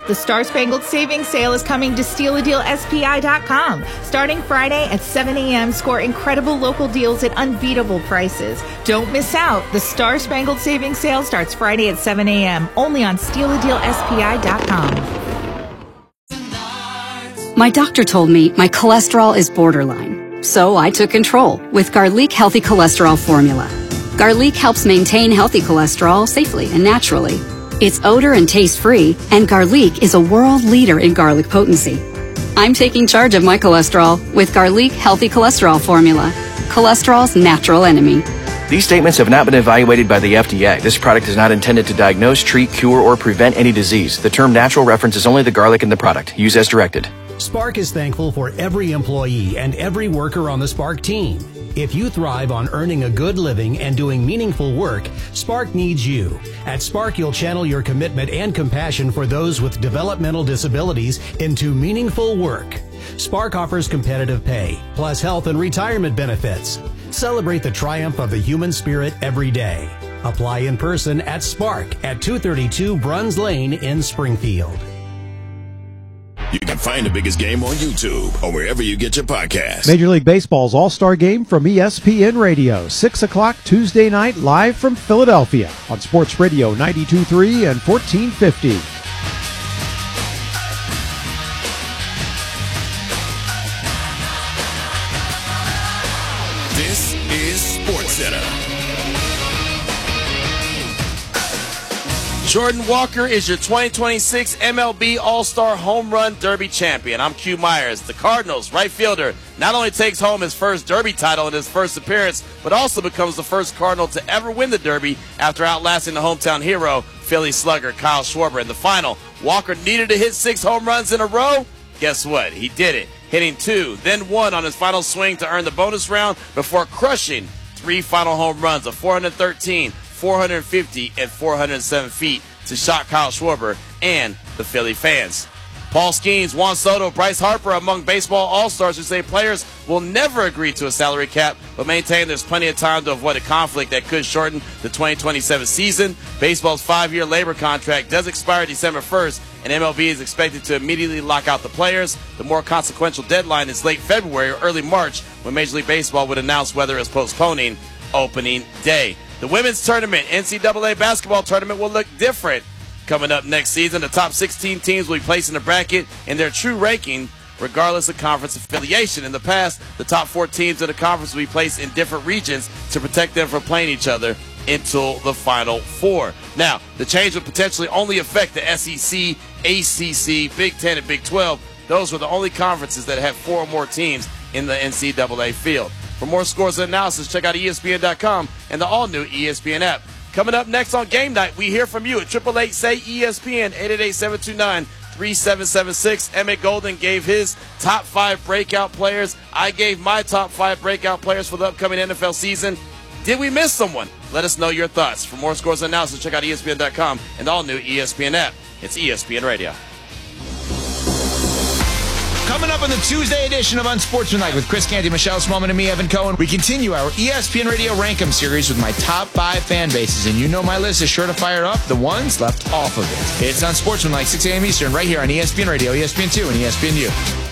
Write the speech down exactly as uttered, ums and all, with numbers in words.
The Star Spangled Savings Sale is coming to steal a deal S P I dot com. Starting Friday at seven a.m., score incredible local deals at unbeatable prices. Don't miss out. The Star Spangled Savings Sale starts Friday at seven a.m. only on steal a deal S P I dot com. My doctor told me my cholesterol is borderline, so I took control with Garlic Healthy Cholesterol Formula. Garlic helps maintain healthy cholesterol safely and naturally. It's odor and taste-free, and Garlic is a world leader in garlic potency. I'm taking charge of my cholesterol with Garlic Healthy Cholesterol Formula, cholesterol's natural enemy. These statements have not been evaluated by the F D A. This product is not intended to diagnose, treat, cure, or prevent any disease. The term natural references only the garlic in the product. Use as directed. Spark is thankful for every employee and every worker on the Spark team. If you thrive on earning a good living and doing meaningful work, Spark needs you. At Spark, you'll channel your commitment and compassion for those with developmental disabilities into meaningful work. Spark offers competitive pay, plus health and retirement benefits. Celebrate the triumph of the human spirit every day. Apply in person at Spark at two thirty-two Bruns Lane in Springfield. You can find the biggest game on YouTube or wherever you get your podcasts. Major League Baseball's All-Star Game from E S P N Radio, six o'clock Tuesday night, live from Philadelphia on Sports Radio ninety-two point three and fourteen fifty. This is SportsCenter. Jordan Walker is your twenty twenty-six M L B All-Star Home Run Derby champion. I'm Q Myers. The Cardinals right fielder not only takes home his first Derby title in his first appearance, but also becomes the first Cardinal to ever win the Derby after outlasting the hometown hero, Philly slugger Kyle Schwarber. In the final, Walker needed to hit six home runs in a row. Guess what? He did it, hitting two, then one on his final swing to earn the bonus round before crushing three final home runs of four thirteen, four fifty, and four oh seven feet to shock Kyle Schwarber and the Philly fans. Paul Skeens, Juan Soto, Bryce Harper among baseball all-stars who say players will never agree to a salary cap, but maintain there's plenty of time to avoid a conflict that could shorten the twenty twenty-seven season. Baseball's five-year labor contract does expire December first, and M L B is expected to immediately lock out the players. The more consequential deadline is late February or early March, when Major League Baseball would announce whether it's postponing opening day. The women's tournament, N C double A basketball tournament, will look different coming up next season. The top sixteen teams will be placed in a bracket in their true ranking, regardless of conference affiliation. In the past, the top four teams in the conference will be placed in different regions to protect them from playing each other until the Final Four. Now, the change would potentially only affect the S E C, A C C, Big Ten, and Big twelve. Those were the only conferences that have four or more teams in the N C double A field. For more scores and analysis, check out E S P N dot com and the all-new E S P N app. Coming up next on Game Night, we hear from you at eight eight eight, S A Y, E S P N, eight eight eight, seven two nine, three seven seven six. Emmett Golden gave his top five breakout players. I gave my top five breakout players for the upcoming N F L season. Did we miss someone? Let us know your thoughts. For more scores and analysis, check out E S P N dot com and the all-new E S P N app. It's E S P N Radio. Coming up on the Tuesday edition of Unsportsmanlike with Chris Canty, Michelle Smallman, and me, Evan Cohen, we continue our E S P N Radio Rankem series with my top five fan bases. And you know my list is sure to fire up the ones left off of it. It's Unsportsmanlike, six a.m. Eastern, right here on E S P N Radio, E S P N two, and E S P N U.